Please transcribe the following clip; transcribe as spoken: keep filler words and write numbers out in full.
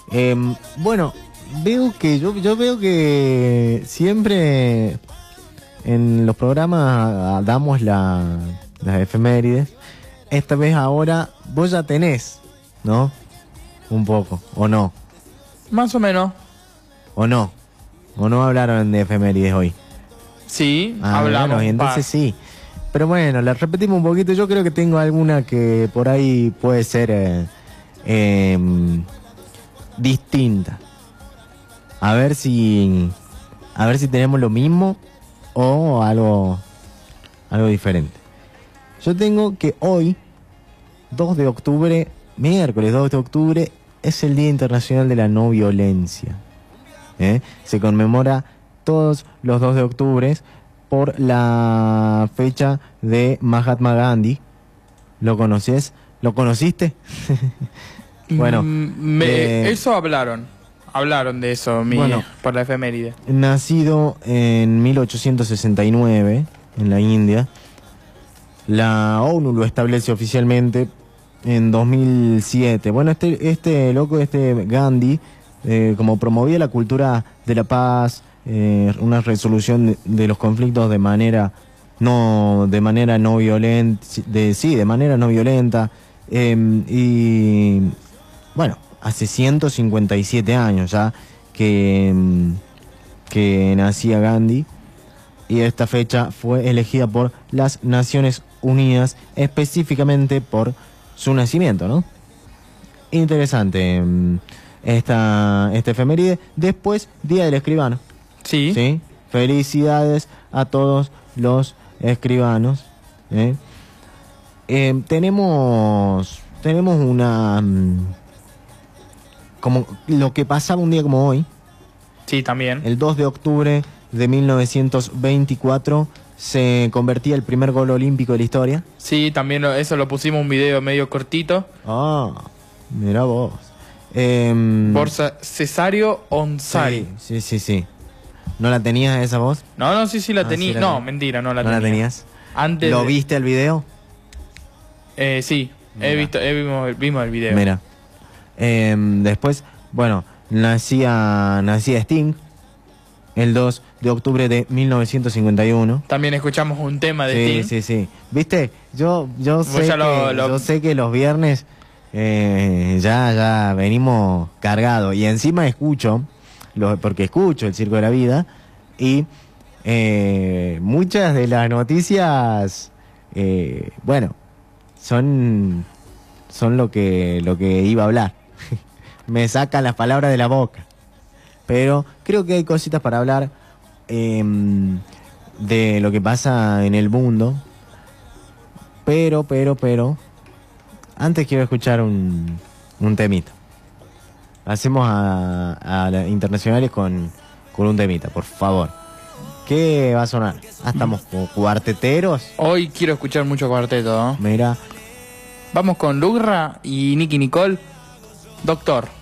Eh, bueno, veo que yo, yo veo que siempre en los programas damos la, las efemérides. Esta vez ahora vos ya tenés, ¿no? Un poco, ¿o no? Más o menos. ¿O no? ¿O no hablaron de efemérides hoy? Sí, Ah, hablamos. bueno, y entonces sí. Pero bueno, la repetimos un poquito. Yo creo que tengo alguna que por ahí puede ser eh, eh, distinta. A ver si a ver si tenemos lo mismo o algo algo diferente. Yo tengo que hoy, dos de octubre, miércoles dos de octubre, es el Día Internacional de la No Violencia. ¿Eh? Se conmemora todos los dos de octubre por la fecha de Mahatma Gandhi. ¿Lo conoces? ¿Lo conociste? Bueno, Mm, me- eh, eso hablaron. Hablaron de eso mi, Bueno. por la efeméride. nacido en mil ochocientos sesenta y nueve en la India. La ONU lo establece oficialmente en dos mil siete. Bueno, este, este loco, este Gandhi, eh, como promovía la cultura de la paz, eh, una resolución de, de los conflictos de manera no, de manera no violenta, de, sí, de manera no violenta, eh, y bueno, hace ciento cincuenta y siete años ya que, mm, que nacía Gandhi. Y esta fecha fue elegida por las Naciones Unidas específicamente por su nacimiento, ¿no? Interesante mm, esta, esta efeméride. Después, Día del Escribano. Sí. ¿Sí? Felicidades a todos los escribanos. ¿eh? Eh, tenemos, tenemos una... mm, como lo que pasaba un día como hoy, Sí, también. el dos de octubre de mil novecientos veinticuatro se convertía el primer gol olímpico de la historia. Sí, también lo- eso lo pusimos un video medio cortito. Ah, mira vos. Em, Por Sa- Cesario Onsari. sí, sí, sí, sí. ¿No la tenías esa voz? No, no, sí, sí la Ah, tenía. sí la no, tenía. mentira, no la ¿No tenía. la tenías? Antes ¿Lo de- viste el video? Eh, sí, he Mira. visto, he vimos, vimos el video. Mira. Em, después, bueno, nacía, nacía Sting el dos de octubre de mil novecientos cincuenta y uno. También escuchamos un tema de Sí, Sting. sí, sí. ¿Viste? Yo, yo, sé, ya que, lo- lo- yo sé que los viernes eh, ya, ya venimos cargados. Y encima escucho, lo, porque escucho el Circo de la Vida, y eh, muchas de las noticias, eh, bueno, son, son lo que, lo que iba a hablar. Me sacan las palabras de la boca. Pero creo que hay cositas para hablar eh, de lo que pasa en el mundo. Pero, pero, pero, antes quiero escuchar un, un temita. Hacemos a, a las internacionales con, con un temita, por favor. ¿Qué va a sonar? Ah, estamos con cuarteteros. Hoy quiero escuchar mucho cuarteto, ¿no? Mira, Vamos con Lugra y Nicky Nicole. Doctor.